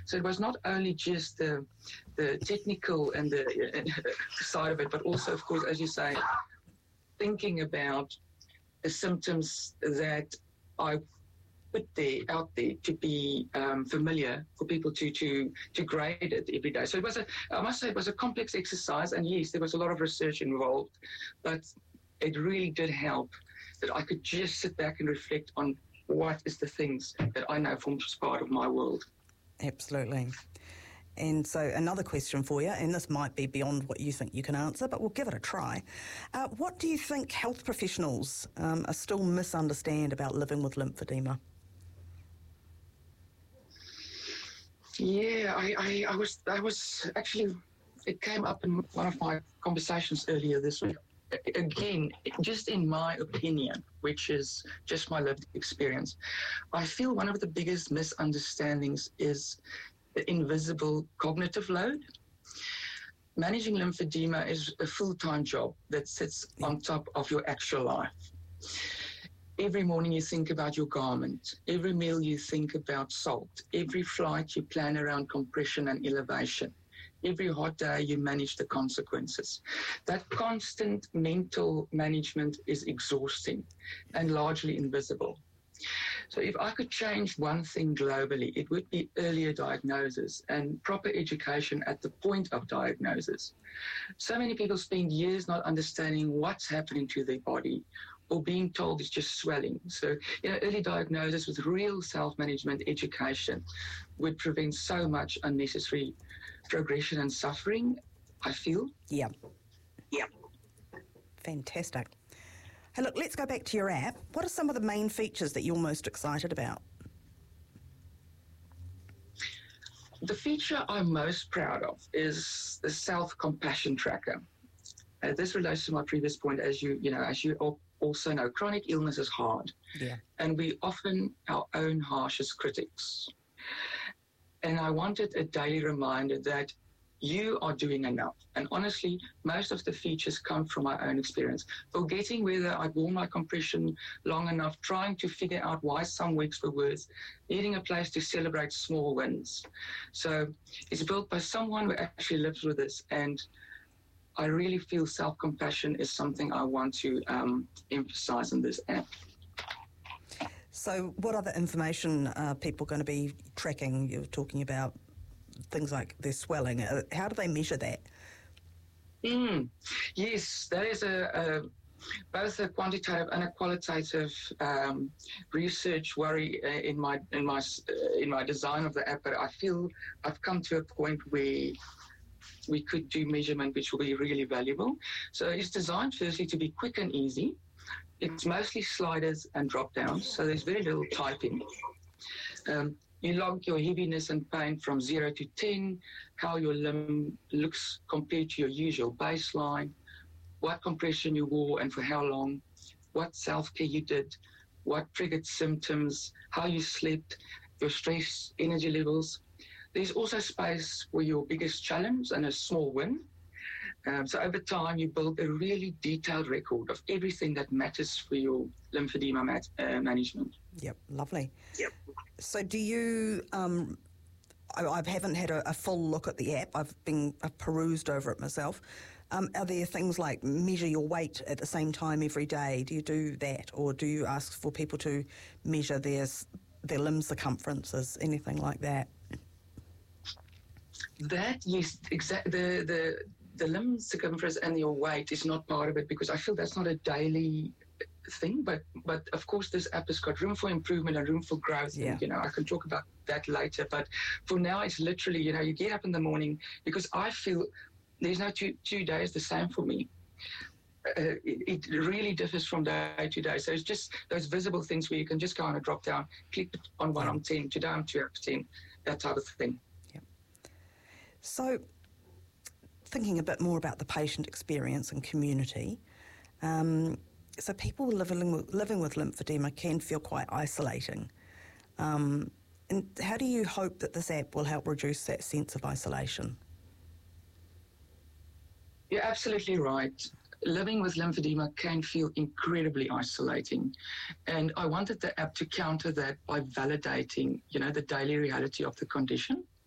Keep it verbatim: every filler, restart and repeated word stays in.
So it was not only just the the technical and the uh, side of it, but also, of course, as you say, thinking about the symptoms that I put there out there to be um, familiar for people to to to grade it every day. So it was a, I must say, it was a complex exercise, and yes, there was a lot of research involved, but it really did help that I could just sit back and reflect on what is the things that I know forms part of my world. Absolutely. And so another question for you, and this might be beyond what you think you can answer, but we'll give it a try. Uh, what do you think health professionals um, are still misunderstand about living with lymphedema? Yeah, I, I, I was I was actually, it came up in one of my conversations earlier this week. Again, just in my opinion, which is just my lived experience, I feel one of the biggest misunderstandings is the invisible cognitive load. Managing lymphedema is a full-time job that sits on top of your actual life. Every morning you think about your garment. Every meal you think about salt. Every flight you plan around compression and elevation. Every hot day you manage the consequences. That constant mental management is exhausting and largely invisible. So if I could change one thing globally, it would be earlier diagnosis and proper education at the point of diagnosis. So many people spend years not understanding what's happening to their body or being told it's just swelling. So, you know, early diagnosis with real self-management education would prevent so much unnecessary progression and suffering, I feel. Yeah. Yeah. Fantastic. Hey, look, let's go back to your app. What are some of the main features that you're most excited about? The feature I'm most proud of is the self-compassion tracker. Uh, this relates to my previous point, as you, you know, as you also know, chronic illness is hard. Yeah. And we often our own harshest critics. And I wanted a daily reminder that you are doing enough. And honestly, most of the features come from my own experience. Forgetting whether I wore my compression long enough, trying to figure out why some weeks were worse, needing a place to celebrate small wins. So it's built by someone who actually lives with this. And I really feel self-compassion is something I want to um, emphasize in this app. So what other information are people going to be tracking? You're talking about things like their swelling. How do they measure that? Mm, yes, that is a, a both a quantitative and a qualitative um, research worry uh, in my in my uh, in my design of the app. But I feel I've come to a point where we could do measurement, which will be really valuable. So it's designed firstly to be quick and easy. It's mostly sliders and drop downs, so there's very little typing. Um, You log your heaviness and pain from zero to ten, how your limb looks compared to your usual baseline, what compression you wore and for how long, what self-care you did, what triggered symptoms, how you slept, your stress, energy levels. There's also space for your biggest challenge and a small win. Um, so over time, you build a really detailed record of everything that matters for your lymphedema mat- uh, management. Yep, lovely. Yep. So do you, um, I, I haven't had a, a full look at the app. I've been I've perused over it myself. Um, are there things like measure your weight at the same time every day? Do you do that? Or do you ask for people to measure their, their limb circumferences, anything like that? That, yes, exactly. The, the, the limb circumference and your weight is not part of it because I feel that's not a daily thing. But, but of course, this app has got room for improvement and room for growth. Yeah. And, you know, I can talk about that later. But for now, it's literally, you know, you get up in the morning because I feel there's no two, two days the same for me. Uh, it, it really differs from day to day. So it's just those visible things where you can just go on a drop down, click on one on ten, today I'm two out of ten, that type of thing. Yeah. So thinking a bit more about the patient experience and community, um, so people living with, living with lymphedema can feel quite isolating. Um, and how do you hope that this app will help reduce that sense of isolation? You're absolutely right. Living with lymphedema can feel incredibly isolating. And I wanted the app to counter that by validating, you know, the daily reality of the condition.